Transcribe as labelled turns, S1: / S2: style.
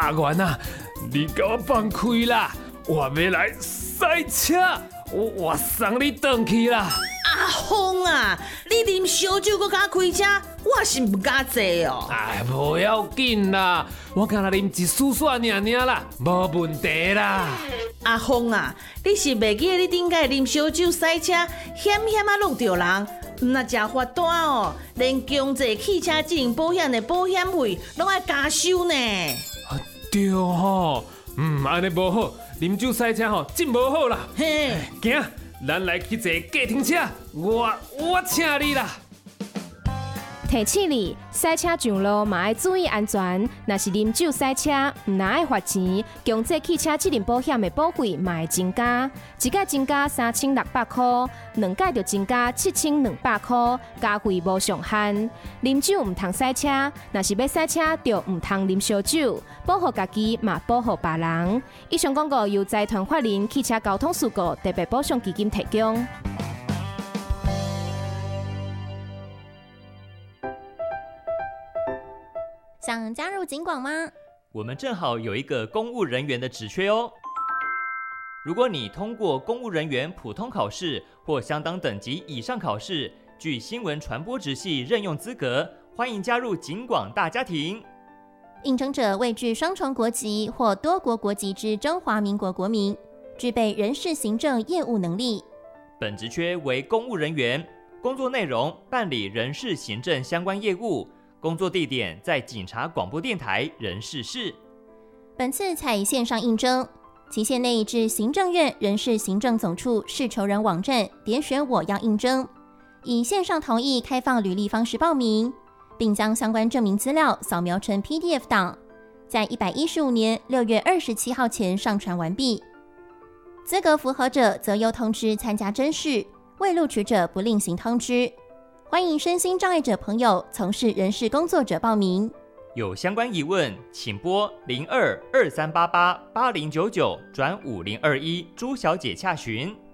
S1: 阿元啊，你给我放开啦！我要来赛车，我送你回去啦。
S2: 阿峰啊，你啉烧酒搁敢开车，我是唔敢坐哦。
S1: 哎，不要紧啦，我敢若啉一丝丝尔啦，无问题啦。
S2: 阿峰啊，你是袂记得你顶摆啉烧酒赛车，险险啊弄着人，那真罚单哦，连强制汽车责任保险的保险费拢要加收呢。
S1: 对吼，安尼无好，啉酒赛车吼真无好啦。
S2: 嘿，
S1: 行，咱来去坐计程车，我请你啦。
S3: 提醒你，赛车上路嘛要注意安全。若是啉酒赛车，唔但要罚钱，强制汽车责任保险的保费嘛会增加，一届增加3600块，两届就增加7200块，加费无上限。啉酒唔通赛车，若是要赛车就唔通啉烧酒，保护家己嘛保护别人。以上广告由财团法人汽车交通事故特别保障基金提供。
S4: 想加入警广吗？
S5: 我们正好有一个公务人员的职缺哦。如果你通过公务人员普通考试或相当等级以上考试，具新闻传播职系任用资格，欢迎加入警广大家庭。
S4: 应征者为具双重国籍或多国国籍之中华民国国民，具备人事行政业务能力。
S5: 本职缺为公务人员，工作内容办理人事行政相关业务。工作地点在警察广播电台人事室。
S4: 本次采线上应征，期限内至行政院人事行政总处事求人网站点选我要应征，以线上同意开放履历方式报名，并将相关证明资料扫描成 PDF 档，在115年6月27号前上传完毕。资格符合者则由通知参加甄试，未录取者不另行通知。欢迎身心障碍者朋友从事人事工作者报名。
S5: 有相关疑问，请拨0223888099转5021朱小姐洽询。